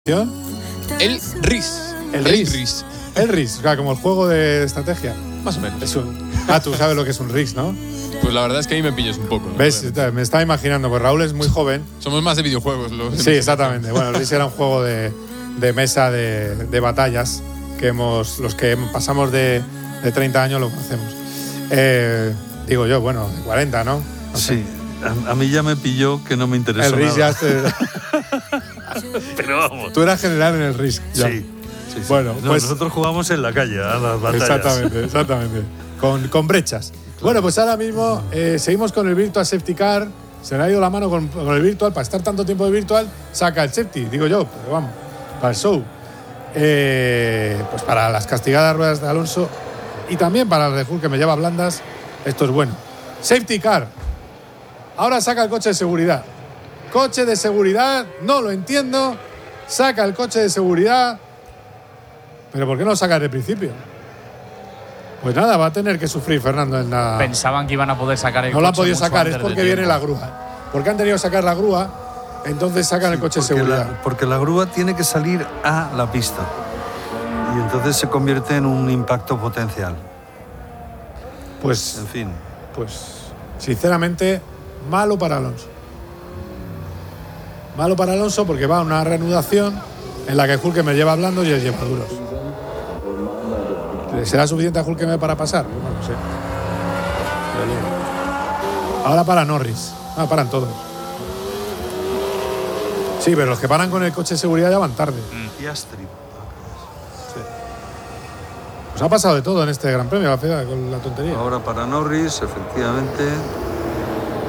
El RIS. El RIS. El RIS, o sea, como el juego de estrategia. Más o menos. Tú sabes lo que es un RIS, ¿no? Pues la verdad es que ahí me pillas un poco, ¿no? ¿Ves? Me estaba imaginando, pues Raúl es muy joven. Somos más de videojuegos. Sí, exactamente. Bueno, el RIS era un juego de mesa de batallas que los que pasamos de 30 años lo conocemos. Digo yo, bueno, de 40, ¿no? No sé. Sí, a mí ya me pilló que no me interesó El RIS nada. Pero vamos. Tú eras general en el RIS. Ya. Sí. Bueno, no, pues nosotros jugamos en la calle, a las batallas. Exactamente. Con brechas. Claro. Bueno, pues ahora mismo seguimos con el Virtual Safety Car. Se le ha ido la mano con el Virtual. Para estar tanto tiempo de Virtual, saca el Safety, digo yo, pero vamos, para el show. Pues para las castigadas ruedas de Alonso y también para el Red Bull que me lleva blandas, esto es bueno. Safety Car. Ahora saca el coche de seguridad. Coche de seguridad, no lo entiendo. Saca el coche de seguridad. ¿Pero por qué no lo saca desde el principio? Pues nada, va a tener que sufrir Fernando en la… Pensaban que iban a poder sacar el coche. No lo han podido sacar, es antes porque de viene tiempo. la grúa. Porque han tenido que sacar la grúa, entonces sacan el coche de seguridad. Porque la grúa tiene que salir a la pista. Y entonces se convierte en un impacto potencial. Pues, en fin. Pues, sinceramente, malo para Alonso. Malo para Alonso porque va a una reanudación en la que Hulkenberg me lleva blando y él lleva duros. ¿Será suficiente a Hulkenberg para pasar? Pues no lo sé. Ahora para Norris. Paran todos. Sí, pero los que paran con el coche de seguridad ya van tarde. Piastri. Pues ha pasado de todo en este Gran Premio, con la tontería. Ahora para Norris, efectivamente.